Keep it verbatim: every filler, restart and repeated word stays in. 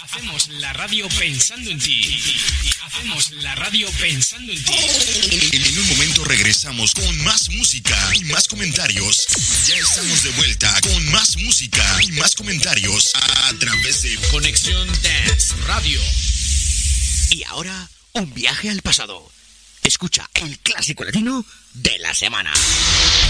Hacemos la radio pensando en ti. Hacemos la radio pensando en ti. En un momento regresamos con más música y más comentarios. Ya estamos de vuelta con más música y más comentarios a través de Conexión Dance Radio. Y ahora, un viaje al pasado. Escucha el clásico latino de la semana.